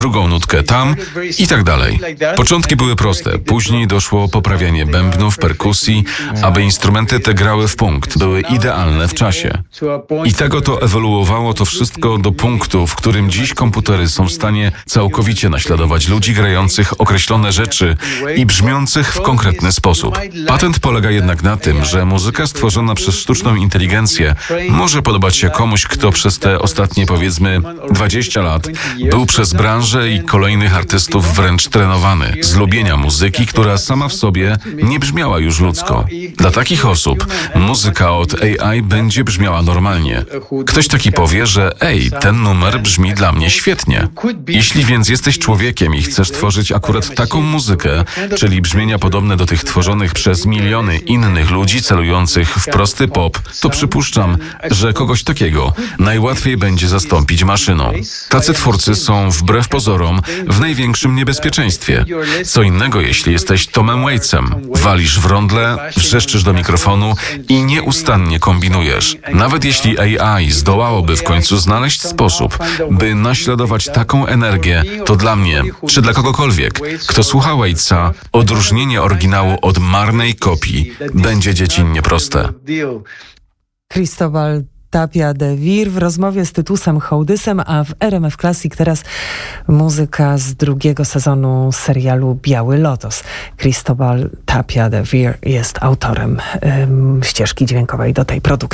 drugą nutkę tam i tak dalej. Początki były proste, później doszło poprawianie bębnów, perkusji, aby instrumenty te grały w punkt, były idealne w czasie. I tak oto ewoluowało to wszystko do punktu, w którym dziś komputery są w stanie całkowicie naśladować ludzi grających określone rzeczy i brzmiących w konkretny sposób. Patent polega jednak na tym, że muzyka stworzona przez sztuczną inteligencję może podobać się komuś, kto przez te ostatnie, powiedzmy, 20 lat był przez branżę i kolejnych artystów wręcz trenowany z lubienia muzyki, która sama w sobie nie brzmiała już ludzko. Dla takich osób muzyka od AI będzie brzmiała normalnie. Ktoś taki powie, że ten numer brzmi dla mnie świetnie. Jeśli więc jesteś człowiekiem i chcesz tworzyć akurat taką muzykę, czyli brzmienia podobne do tych tworzonych przez miliony innych ludzi celujących w prosty pop, to przypuszczam, że kogoś takiego najłatwiej będzie zastąpić maszyną. Tacy twórcy są wbrew pozorom w największym niebezpieczeństwie. Co innego, jeśli jesteś Tomem Waitsem. Walisz w rondle, wrzeszczysz do mikrofonu i nieustannie kombinujesz. Nawet jeśli AI zdołałoby w końcu znaleźć sposób, by naśladować taką energię, to dla mnie, czy dla kogokolwiek, kto słucha Waitsa, odróżnienie oryginału od marnej kopii będzie dziecinnie proste. Cristobal Tapia de Vir w rozmowie z Tytusem Hołdysem, a w RMF Classic teraz muzyka z drugiego sezonu serialu Biały Lotos. Cristobal Tapia de Vir jest autorem ścieżki dźwiękowej do tej produkcji.